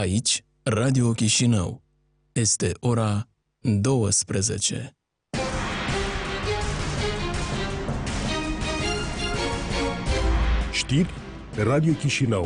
Aici, Radio Chișinău. Este ora 12. Știri Radio Chișinău.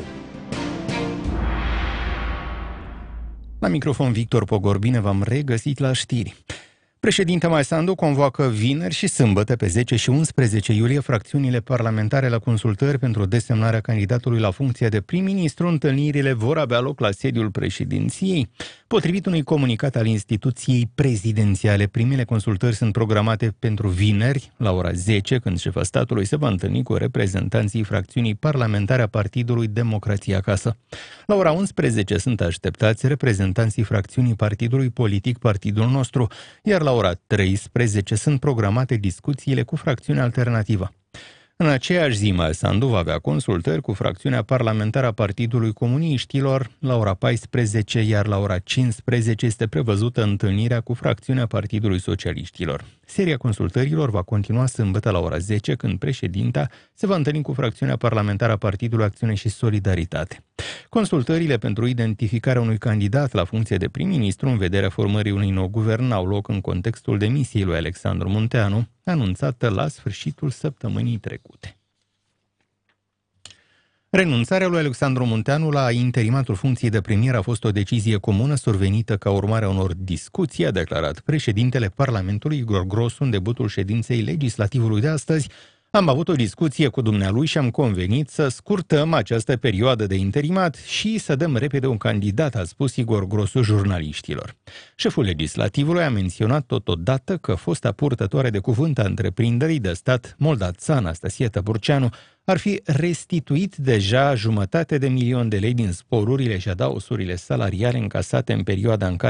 La microfon Victor Pogor, bine v-am regăsit la știri. Președinte Maia Sandu convoacă vineri și sâmbătă pe 10 și 11 iulie fracțiunile parlamentare la consultări pentru desemnarea candidatului la funcția de prim-ministru. Întâlnirile vor avea loc la sediul președinției. Potrivit unui comunicat al instituției prezidențiale, primele consultări sunt programate pentru vineri, la ora 10, când șefa statului se va întâlni cu reprezentanții fracțiunii parlamentare a Partidului Democrația Acasă. La ora 11 sunt așteptați reprezentanții fracțiunii partidului politic Partidul Nostru, iar la ora 13 sunt programate discuțiile cu fracțiunea alternativă. În aceeași zi, Maia Sandu va avea consultări cu fracțiunea parlamentară a Partidului Comuniștilor la ora 14, iar la ora 15 este prevăzută întâlnirea cu fracțiunea Partidului Socialiștilor. Seria consultărilor va continua sâmbătă la ora 10, când președinta se va întâlni cu fracțiunea parlamentară a Partidului Acțiune și Solidaritate. Consultările pentru identificarea unui candidat la funcție de prim-ministru în vederea formării unui nou guvern au loc în contextul demisiei lui Alexandru Munteanu, anunțată la sfârșitul săptămânii trecute. Renunțarea lui Alexandru Munteanu la interimatul funcției de premier a fost o decizie comună survenită ca urmare a unor discuții, a declarat președintele Parlamentului Igor Grosu în debutul ședinței legislativului de astăzi. Am avut o discuție cu dumnealui și am convenit să scurtăm această perioadă de interimat și să dăm repede un candidat, a spus Igor Grosu jurnaliștilor. Șeful legislativului a menționat totodată că fosta purtătoare de cuvânt a întreprinderii de stat Moldața, Anastasia Tăburceanu, ar fi restituit deja 500.000 de lei din sporurile și adausurile salariale încasate în perioada în care